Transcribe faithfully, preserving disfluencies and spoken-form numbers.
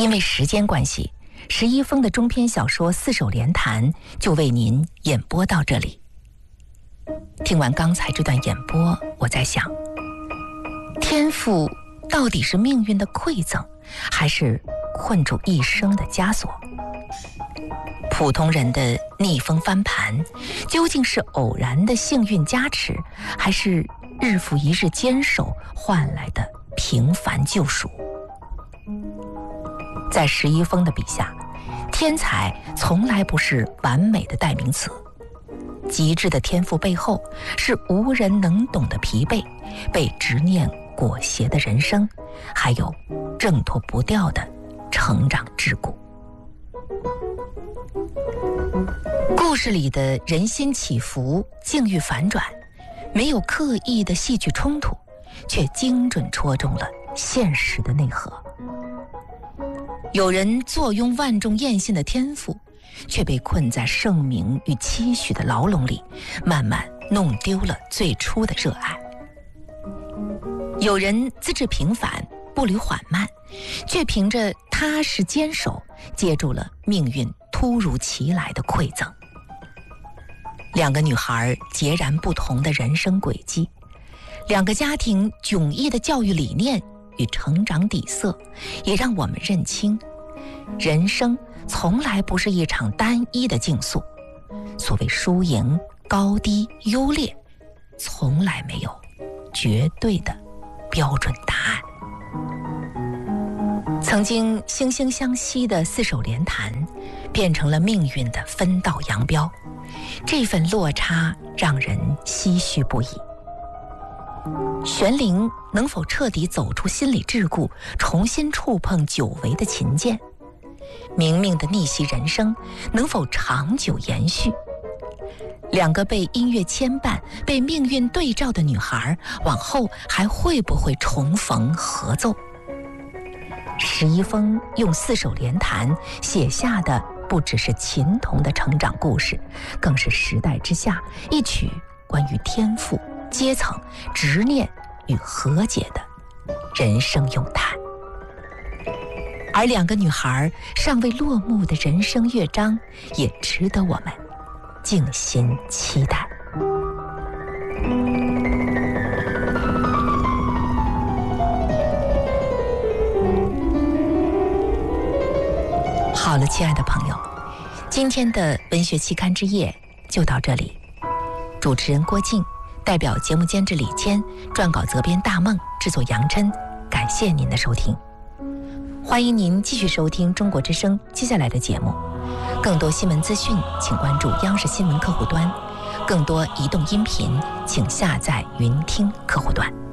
因为时间关系，石一峰的中篇小说《四手联弹》就为您演播到这里。听完刚才这段演播，我在想，天赋到底是命运的馈赠，还是困住一生的枷锁？普通人的逆风翻盘，究竟是偶然的幸运加持，还是日复一日坚守换来的平凡救赎？在石一峰的笔下，天才从来不是完美的代名词，极致的天赋背后是无人能懂的疲惫，被执念裹挟的人生，还有挣脱不掉的成长桎梏。故事里的人心起伏、境遇反转，没有刻意的戏剧冲突，却精准戳中了现实的内核。有人坐拥万众艳羡的天赋，却被困在盛名与期许的牢笼里，慢慢弄丢了最初的热爱。有人资质平凡，步履缓慢，却凭着踏实坚守，接住了命运突如其来的馈赠。两个女孩截然不同的人生轨迹，两个家庭迥异的教育理念与成长底色，也让我们认清，人生从来不是一场单一的竞速，所谓输赢、高低、优劣，从来没有绝对的标准答案。曾经惺惺相惜的四手联弹，变成了命运的分道扬镳，这份落差让人唏嘘不已。玄灵能否彻底走出心理桎梏，重新触碰久违的琴键？明明的逆袭人生能否长久延续？两个被音乐牵绊、被命运对照的女孩，往后还会不会重逢合奏？石一峰用四手联弹写下的不只是琴童的成长故事，更是时代之下一曲关于天赋、阶层、执念与和解的人生咏叹。而两个女孩尚未落幕的人生乐章，也值得我们静心期待。好了，亲爱的朋友，今天的文学期刊之夜就到这里。主持人郭靖，代表节目监制李坚，撰稿责编大梦，制作杨琛，感谢您的收听。欢迎您继续收听中国之声接下来的节目。更多新闻资讯请关注央视新闻客户端，更多移动音频请下载云听客户端。